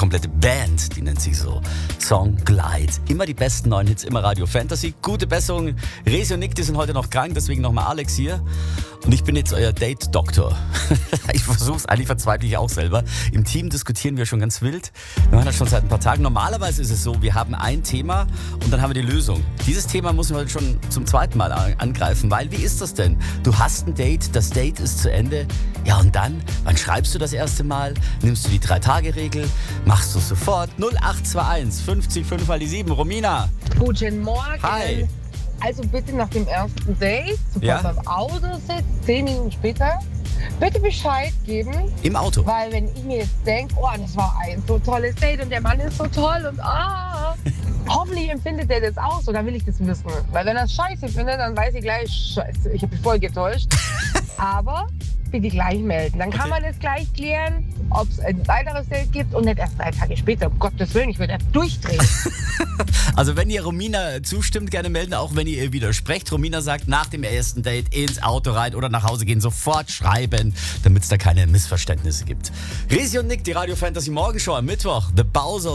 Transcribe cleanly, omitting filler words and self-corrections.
komplette Band, die nennt sich so. Song Glide. Immer die besten neuen Hits, immer Radio Fantasy. Gute Besserung. Resi und Nick, die sind heute noch krank, deswegen nochmal Alex hier. Und ich bin jetzt euer Date-Doktor. Ich versuch's, eigentlich verzweifle ich auch selber. Im Team diskutieren wir schon ganz wild. Wir machen das schon seit ein paar Tagen. Normalerweise ist es so, wir haben ein Thema und dann haben wir die Lösung. Dieses Thema müssen wir heute schon zum zweiten Mal angreifen, weil wie ist das denn? Du hast ein Date, das Date ist zu Ende. Ja und dann? Wann schreibst du das erste Mal? Nimmst du die 3-Tage-Regel? Machst du es sofort? 0821 50 5 mal die 7. Romina. Guten Morgen. Hi. Also bitte nach dem ersten Date, sobald Ja? beim Auto sitzt, 10 Minuten später, bitte Bescheid geben. Im Auto. Weil wenn ich mir jetzt denke, oh, das war ein so tolles Date und der Mann ist so toll und hoffentlich empfindet er das auch so, dann will ich das wissen. Weil wenn er es scheiße findet, dann weiß ich gleich, scheiße, ich habe mich voll getäuscht. Aber bitte gleich melden. Dann kann man es gleich klären, ob es ein weiteres Date gibt und nicht erst 3 Tage später. Um Gottes Willen, ich würde durchdrehen. Also wenn ihr Romina zustimmt, gerne melden, auch wenn ihr widersprecht. Romina sagt, nach dem ersten Date ins Auto rein oder nach Hause gehen, sofort schreiben, damit es da keine Missverständnisse gibt. Resi und Nick, die Radio Fantasy Morgenshow am Mittwoch. The Bowser